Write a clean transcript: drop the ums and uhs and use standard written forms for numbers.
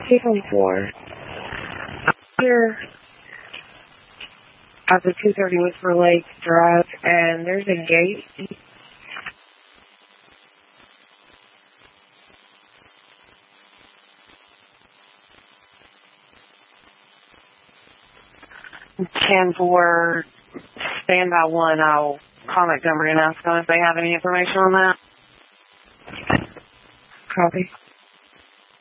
224. Here at the 230 Whisper Lake Drive, and there's a gate. 10-4, stand by 1. I'll call Montgomery and ask them if they have any information on that. Copy.